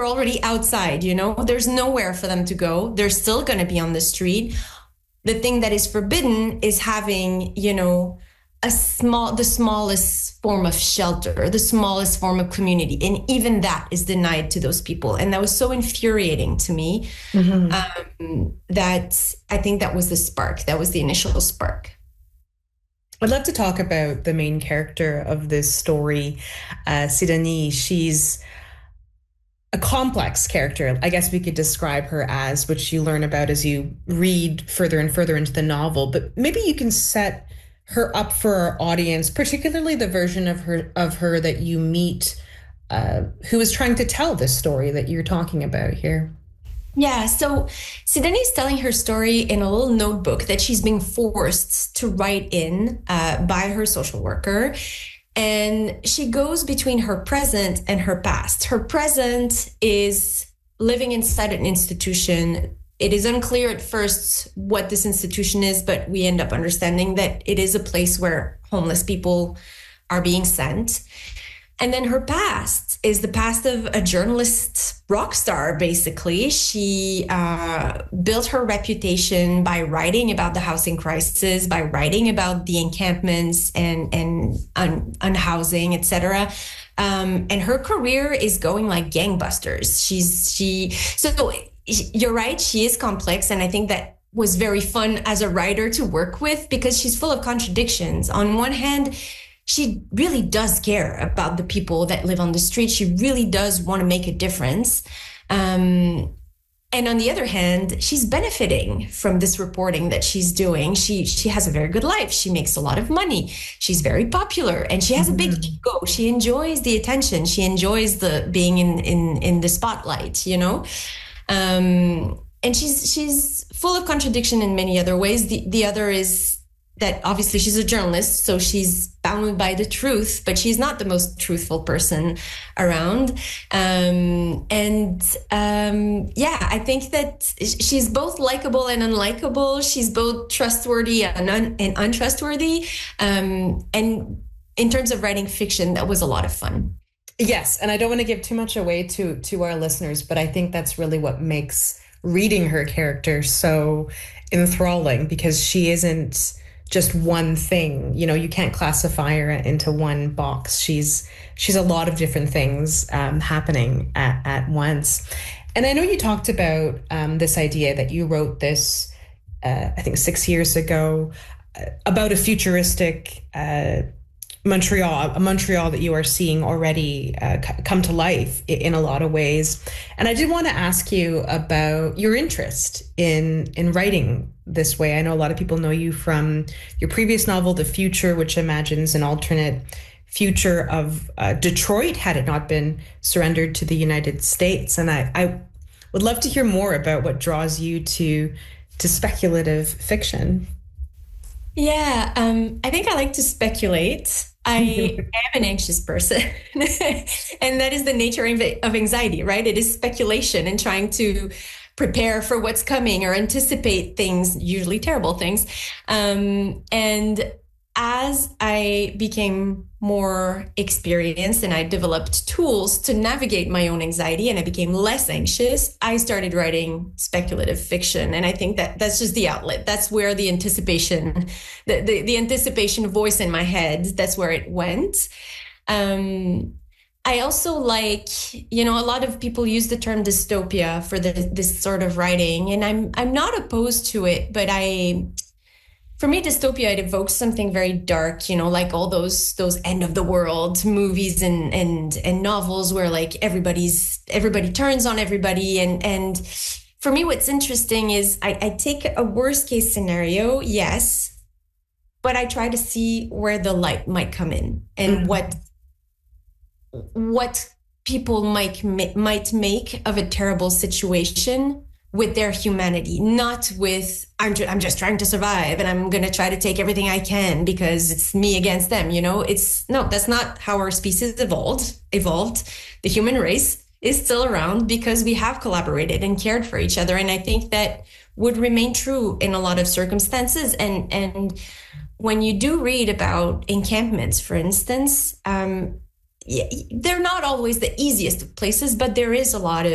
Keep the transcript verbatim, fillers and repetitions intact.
already outside, you know, there's nowhere for them to go. They're still going to be on the street. The thing that is forbidden is having, you know, a small, the smallest form of shelter, the smallest form of community. And even that is denied to those people. And that was so infuriating to me, mm-hmm. um, that I think that was the spark. That was the initial spark. I'd love to talk about the main character of this story, uh, Sidonie. She's a complex character, I guess we could describe her as, which you learn about as you read further and further into the novel. But maybe you can set her up for our audience, particularly the version of her of her that you meet, uh, who is trying to tell this story that you're talking about here. Yeah, so Sidonie is telling her story in a little notebook that she's being forced to write in uh, by her social worker. And she goes between her present and her past. Her present is living inside an institution. It is unclear at first what this institution is, but we end up understanding that it is a place where homeless people are being sent. And then her past is the past of a journalist rock star, basically. She uh, built her reputation by writing about the housing crisis, by writing about the encampments and, and un- unhousing, et cetera. Um, and her career is going like gangbusters. She's, she, so you're right, she is complex. And I think that was very fun as a writer to work with because she's full of contradictions. On one hand, she really does care about the people that live on the street. She really does want to make a difference. Um, and on the other hand, she's benefiting from this reporting that she's doing. She she has a very good life. She makes a lot of money. She's very popular and she has a big ego. She enjoys the attention. She enjoys the being in in, in the spotlight, you know? Um, and she's she's full of contradiction in many other ways. The the other is that obviously she's a journalist, so she's bound by the truth, but she's not the most truthful person around. Um, and um, yeah, I think that she's both likable and unlikable. She's both trustworthy and, un- and untrustworthy. Um, and in terms of writing fiction, that was a lot of fun. Yes, and I don't want to give too much away to to our listeners, but I think that's really what makes reading her character so enthralling, because she isn't just one thing. You know, you can't classify her into one box. She's she's a lot of different things um, happening at, at once. And I know you talked about um, this idea that you wrote this, uh, I think six years ago, uh, about a futuristic uh, Montreal, a Montreal that you are seeing already uh, c- come to life in a lot of ways. And I did want to ask you about your interest in in writing this way. I know a lot of people know you from your previous novel, The Future, which imagines an alternate future of uh, Detroit had it not been surrendered to the United States. And I, I would love to hear more about what draws you to to speculative fiction. Yeah, um, I think I like to speculate. I am an anxious person, and that is the nature of anxiety, right? It is speculation and trying to prepare for what's coming or anticipate things, usually terrible things. Um, and as I became more experienced and I developed tools to navigate my own anxiety and I became less anxious, I started writing speculative fiction. And I think that that's just the outlet. That's where the anticipation, the, the, the anticipation voice in my head, that's where it went. Um, I also like, you know, a lot of people use the term dystopia for the, this sort of writing, and I'm I'm not opposed to it, but I, for me, dystopia, it evokes something very dark, you know, like all those those end of the world movies and and and novels where like everybody's everybody turns on everybody, and and for me, what's interesting is I, I take a worst case scenario, yes, but I try to see where the light might come in and mm-hmm. what. what people might might make of a terrible situation with their humanity, not with I'm ju- I'm just trying to survive and I'm going to try to take everything I can because it's me against them. You know, it's no, that's not how our species evolved. Evolved. The human race is still around because we have collaborated and cared for each other, and I think that would remain true in a lot of circumstances. And and when you do read about encampments, for instance. Um, Yeah, they're not always the easiest of places, but there is a lot of